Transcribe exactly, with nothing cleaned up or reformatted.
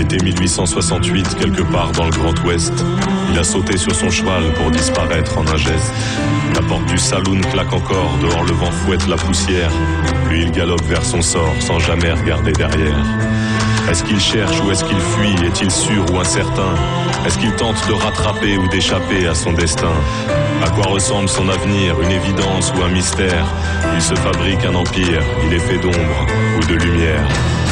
L'été mille huit cent soixante-huit, quelque part dans le Grand Ouest, il a sauté sur son cheval pour disparaître en un geste. La porte du saloon claque encore, dehors le vent fouette la poussière. Puis il galope vers son sort sans jamais regarder derrière. Est-ce qu'il cherche ou est-ce qu'il fuit? Est-il sûr ou incertain? Est-ce qu'il tente de rattraper ou d'échapper à son destin? À quoi ressemble son avenir? Une évidence ou un mystère? Il se fabrique un empire, il est fait d'ombre ou de lumière.